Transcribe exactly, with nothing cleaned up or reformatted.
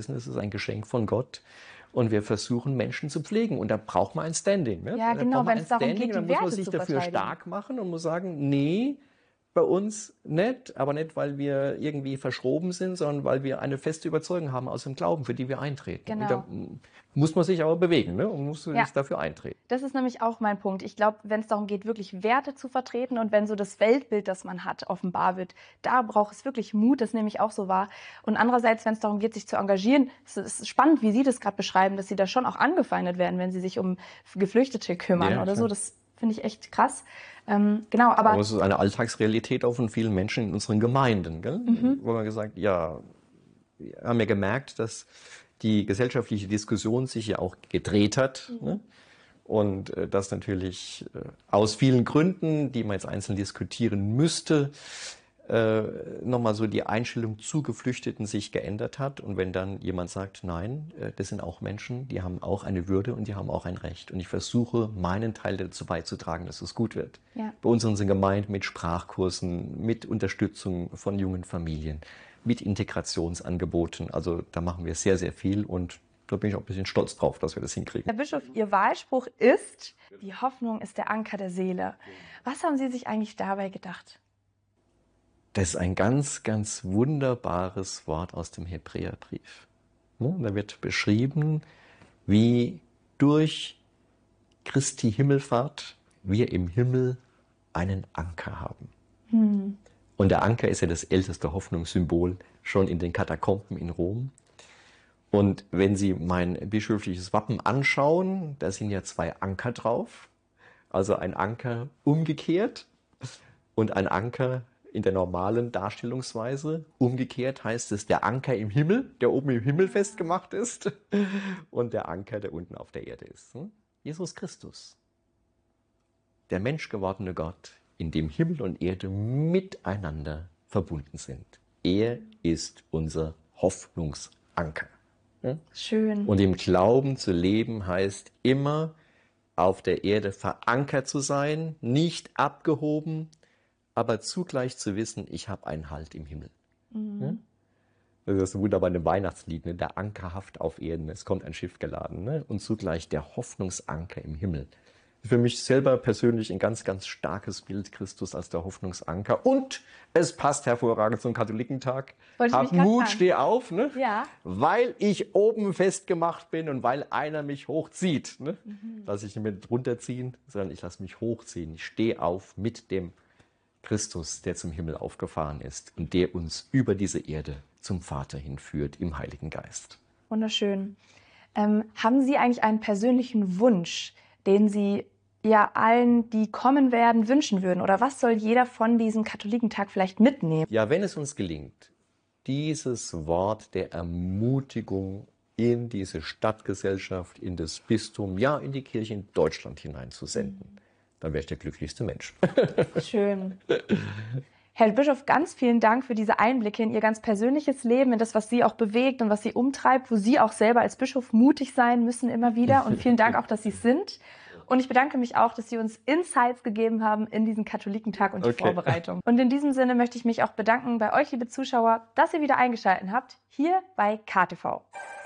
wissen, es ist ein Geschenk von Gott. Und wir versuchen, Menschen zu pflegen. Und da braucht man ein Standing. Ne? Ja, da genau, wenn es darum Standing, geht, die dann Werte muss man sich zu dafür verteidigen. stark machen und muss sagen, nee, bei uns nicht, aber nicht, weil wir irgendwie verschroben sind, sondern weil wir eine feste Überzeugung haben aus dem Glauben, für die wir eintreten. Genau. Und da muss man sich aber bewegen, ne? Und muss Ja. sich dafür eintreten. Das ist nämlich auch mein Punkt. Ich glaube, wenn es darum geht, wirklich Werte zu vertreten und wenn so das Weltbild, das man hat, offenbar wird, da braucht es wirklich Mut, das nehme ich auch so wahr. Und andererseits, wenn es darum geht, sich zu engagieren, es ist spannend, wie Sie das gerade beschreiben, dass Sie da schon auch angefeindet werden, wenn Sie sich um Geflüchtete kümmern Ja, oder klar. so. Das finde ich echt krass. Ähm, genau, aber, Aber es ist eine Alltagsrealität auch von vielen Menschen in unseren Gemeinden, gell? Mhm. Wo man gesagt, ja, wir haben ja gemerkt, dass die gesellschaftliche Diskussion sich ja auch gedreht hat. Mhm. Ne? Und äh, das natürlich äh, aus vielen Gründen, die man jetzt einzeln diskutieren müsste, äh, nochmal so die Einstellung zu Geflüchteten sich geändert hat. Und wenn dann jemand sagt, nein, äh, das sind auch Menschen, die haben auch eine Würde und die haben auch ein Recht. Und ich versuche, meinen Teil dazu beizutragen, dass es gut wird. Ja. Bei uns in unseren Gemeinden mit Sprachkursen, mit Unterstützung von jungen Familien, mit Integrationsangeboten. Also da machen wir sehr, sehr viel und da bin ich auch ein bisschen stolz drauf, dass wir das hinkriegen. Herr Bischof, Ihr Wahlspruch ist, die Hoffnung ist der Anker der Seele. Was haben Sie sich eigentlich dabei gedacht? Das ist ein ganz, ganz wunderbares Wort aus dem Hebräerbrief. Ne? Da wird beschrieben, wie durch Christi Himmelfahrt wir im Himmel einen Anker haben. Hm. Und der Anker ist ja das älteste Hoffnungssymbol schon in den Katakomben in Rom. Und wenn Sie mein bischöfliches Wappen anschauen, da sind ja zwei Anker drauf. Also ein Anker umgekehrt und ein Anker in der normalen Darstellungsweise. Umgekehrt heißt es der Anker im Himmel, der oben im Himmel festgemacht ist, und der Anker, der unten auf der Erde ist. Jesus Christus, der menschgewordene Gott, in dem Himmel und Erde miteinander verbunden sind. Er ist unser Hoffnungsanker. Schön. Und im Glauben zu leben heißt immer auf der Erde verankert zu sein, nicht abgehoben, aber zugleich zu wissen, ich habe einen Halt im Himmel. Mhm. Das ist wunderbar in dem Weihnachtslied, ne? Der Ankerhaft auf Erden, es kommt ein Schiff geladen, ne? Und zugleich der Hoffnungsanker im Himmel. Für mich selber persönlich ein ganz, ganz starkes Bild, Christus als der Hoffnungsanker. Und es passt hervorragend zum Katholikentag. Wollte ich Hab mich grad Mut, fragen. steh auf, ne? Ja. Weil ich oben festgemacht bin und weil einer mich hochzieht. Ne? Mhm. Lass ich nicht mit runterziehen, sondern ich lasse mich hochziehen. Ich stehe auf mit dem Christus, der zum Himmel aufgefahren ist und der uns über diese Erde zum Vater hinführt im Heiligen Geist. Wunderschön. Ähm, haben Sie eigentlich einen persönlichen Wunsch, den Sie ja allen, die kommen werden, wünschen würden? Oder was soll jeder von diesem Katholikentag vielleicht mitnehmen? Ja, wenn es uns gelingt, dieses Wort der Ermutigung in diese Stadtgesellschaft, in das Bistum, ja, in die Kirche in Deutschland hineinzusenden, mhm. dann wäre ich der glücklichste Mensch. Schön. Herr Bischof, ganz vielen Dank für diese Einblicke in Ihr ganz persönliches Leben, in das, was Sie auch bewegt und was Sie umtreibt, wo Sie auch selber als Bischof mutig sein müssen immer wieder. Und vielen Dank auch, dass Sie es sind. Und ich bedanke mich auch, dass Sie uns Insights gegeben haben in diesen Katholikentag und die Okay. Vorbereitung. Und in diesem Sinne möchte ich mich auch bedanken bei euch, liebe Zuschauer, dass ihr wieder eingeschaltet habt, hier bei K T V.